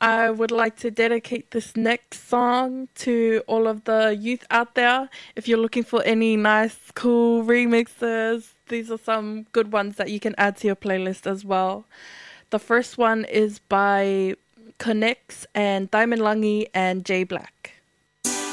I would like to dedicate this next song to all of the youth out there. If you're looking for any nice, cool remixes, these are some good ones that you can add to your playlist as well. The first one is by Connects and Diamond Lungy and J Black.